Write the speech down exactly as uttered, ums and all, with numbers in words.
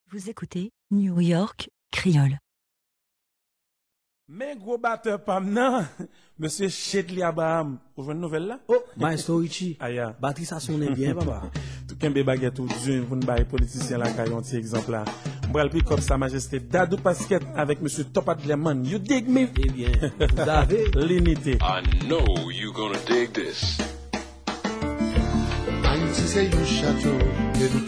Vous écoutez New York Creole. Mais gros batteur pam nan, monsieur Chedli Abraham, vous voyez une nouvelle là? Oh, Maestro Richie. Aya. Batterie ça sonne bien, papa. Tout kembe baguette ou Dieu, vous ne baillez politicien là, qui ont un petit exemple là. M'bral pi comme sa majesté Dadou Pasquette avec monsieur Topat Lemon. You dig me? Eh bien, vous avez l'unité. I know you gonna dig this. Haïti c'est un château, et nous